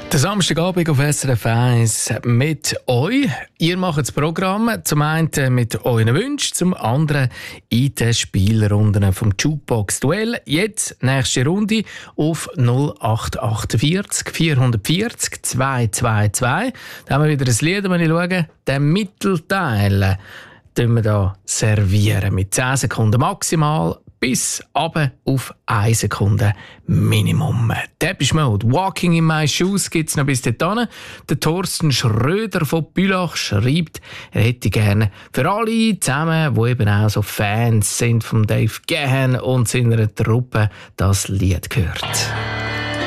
Der Samstagabend auf SRF 1 mit euch. Ihr macht das Programm zum einen mit euren Wünschen, zum anderen in den Spielrunden vom Jukebox Duell. Jetzt nächste Runde auf 0848 440 222. Da haben wir wieder ein Lied, wenn ich schaue. Den Mittelteil wir hier servieren mit 10 Sekunden maximal bis runter auf 1 Sekunde Minimum. Depeche Mode, Walking in My Shoes gibt es noch bis dahin. Der Thorsten Schröder von Bülach schreibt, er hätte gerne für alle zusammen, die eben auch so Fans sind von Dave Gahan und seiner Truppe, das Lied gehört.